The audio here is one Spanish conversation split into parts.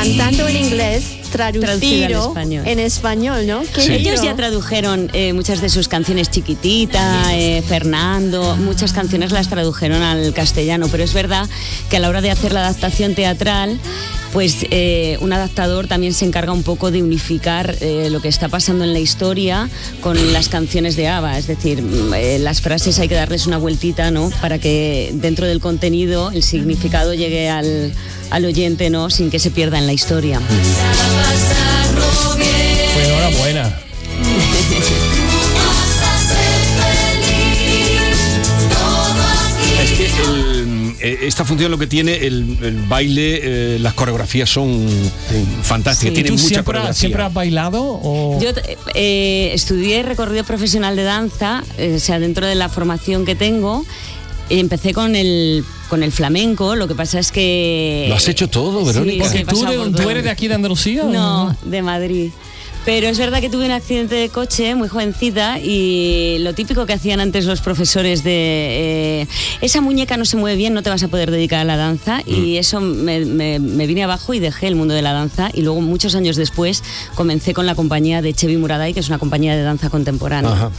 cantando en inglés, traducido en español, ¿no? Sí. Ellos ya tradujeron muchas de sus canciones, Chiquitita, Fernando, muchas canciones las tradujeron al castellano, pero es verdad que a la hora de hacer la adaptación teatral, pues un adaptador también se encarga un poco de unificar lo que está pasando en la historia con las canciones de ABBA, es decir, las frases hay que darles una vueltita, ¿no? Para que dentro del contenido el significado llegue al oyente, ¿no? Sin que se pierda en la historia. Pues enhorabuena. Es que esta función lo que tiene, el baile, las coreografías son fantásticas, tiene mucha coreografía. ¿Siempre has bailado? O... Yo estudié recorrido profesional de danza, o sea, dentro de la formación que tengo, empecé con el flamenco, lo que pasa es que... Lo has hecho todo, Verónica. Sí, porque tú eres de aquí de Andalucía. No, de Madrid. Pero es verdad que tuve un accidente de coche muy jovencita y lo típico que hacían antes los profesores de esa muñeca no se mueve bien, no te vas a poder dedicar a la danza, y eso me vine abajo y dejé el mundo de la danza, y luego muchos años después comencé con la compañía de Chevi Muraday, que es una compañía de danza contemporánea. Ajá.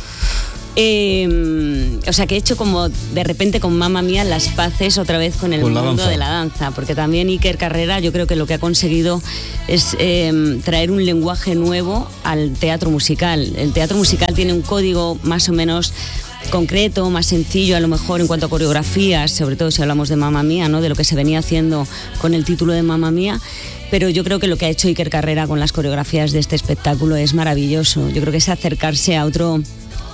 O sea que he hecho como de repente con Mamma Mía las paces otra vez con el mundo de la danza, porque también Iker Carrera yo creo que lo que ha conseguido es traer un lenguaje nuevo al teatro musical. El teatro musical tiene un código más o menos concreto, más sencillo a lo mejor en cuanto a coreografías, sobre todo si hablamos de Mamma Mía, ¿no? De lo que se venía haciendo con el título de Mamma Mía. Pero yo creo que lo que ha hecho Iker Carrera con las coreografías de este espectáculo es maravilloso. Yo creo que es acercarse a otro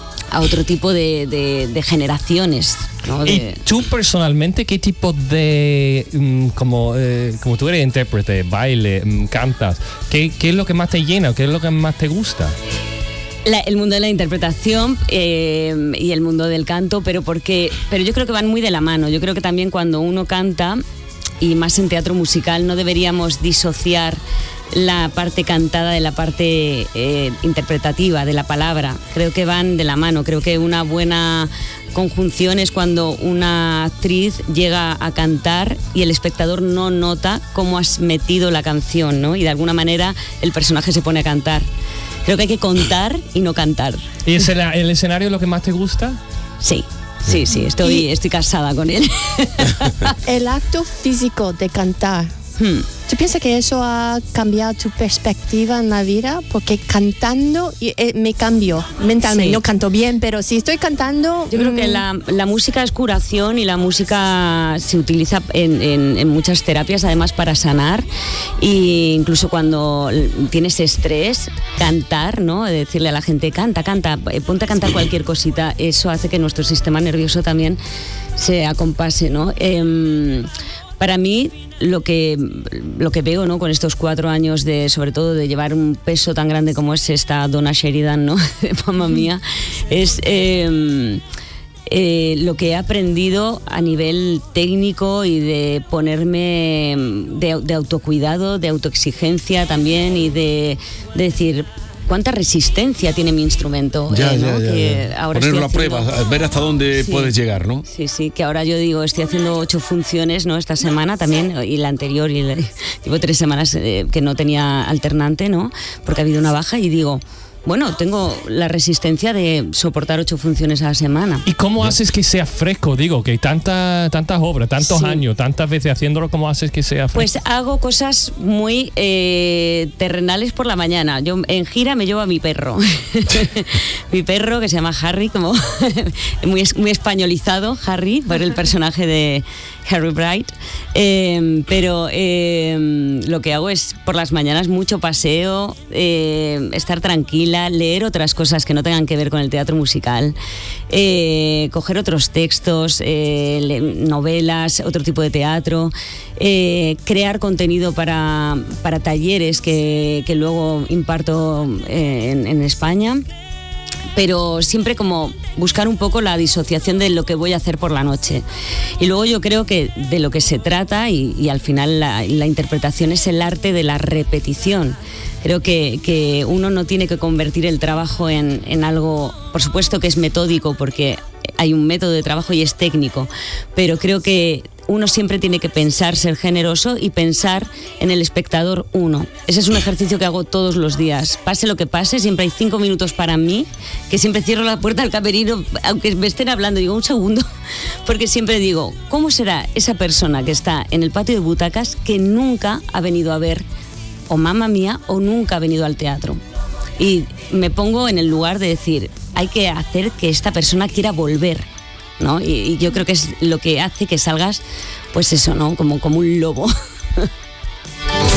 tipo de generaciones, ¿no? ¿Y tú personalmente qué tipo de, como tú eres intérprete, baile, cantas, qué es lo que más te llena, qué es lo que más te gusta? El mundo de la interpretación y el mundo del canto, pero yo creo que van muy de la mano. Yo creo que también cuando uno canta, y más en teatro musical, no deberíamos disociar la parte cantada de la parte interpretativa, de la palabra. Creo que van de la mano. Creo que una buena conjunción es cuando una actriz llega a cantar y el espectador no nota cómo has metido la canción, ¿no? Y de alguna manera el personaje se pone a cantar. Creo que hay que contar y no cantar. ¿Y es el escenario lo que más te gusta? Sí. Sí, estoy casada con él. El acto físico de cantar, ¿tú piensas que eso ha cambiado tu perspectiva en la vida? Porque cantando me cambio mentalmente. Sí. No canto bien, pero si estoy cantando... Yo creo que la música es curación, y la música se utiliza en muchas terapias, además para sanar, e incluso cuando tienes estrés, cantar, ¿no? Decirle a la gente, canta, ponte a cantar cualquier cosita, eso hace que nuestro sistema nervioso también se acompase, ¿no? Para mí, lo que veo, ¿no? Con estos 4 años sobre todo de llevar un peso tan grande como es esta Donna Sheridan, ¿no? De Mamma Mía, es lo que he aprendido a nivel técnico y de ponerme de autocuidado, de autoexigencia también, y de decir... ¿Cuánta resistencia tiene mi instrumento? Ya. Ponerlo a prueba, ver hasta dónde puedes llegar, ¿no? Sí, que ahora yo digo, estoy haciendo 8 funciones, ¿no? Esta semana también, y la anterior, llevo 3 semanas que no tenía alternante, ¿no? Porque ha habido una baja, y digo... Bueno, tengo la resistencia de soportar 8 funciones a la semana. ¿Y cómo haces que sea fresco? Digo, que tantas obras, tantos años, tantas veces haciéndolo, ¿cómo haces que sea fresco? Pues hago cosas muy terrenales por la mañana. Yo en gira me llevo a mi perro. Mi perro, que se llama Harry, como muy españolizado, Harry, por el personaje de Harry Bright. Pero lo que hago es por las mañanas mucho paseo, estar tranquila, leer otras cosas que no tengan que ver con el teatro musical, coger otros textos, novelas, otro tipo de teatro, crear contenido para talleres que luego imparto en España. Pero siempre como buscar un poco la disociación de lo que voy a hacer por la noche. Y luego yo creo que de lo que se trata, y al final la interpretación es el arte de la repetición. Creo que uno no tiene que convertir el trabajo en algo, por supuesto que es metódico, porque hay un método de trabajo y es técnico, pero creo que uno siempre tiene que pensar, ser generoso y pensar en el espectador 1. Ese es un ejercicio que hago todos los días. Pase lo que pase, siempre hay 5 minutos para mí, que siempre cierro la puerta del camerino, aunque me estén hablando, digo un segundo, porque siempre digo, ¿cómo será esa persona que está en el patio de butacas que nunca ha venido a ver o Mamma Mía o nunca ha venido al teatro? Y me pongo en el lugar de decir, hay que hacer que esta persona quiera volver, ¿no? Y yo creo que es lo que hace que salgas, pues eso, ¿no? Como un lobo.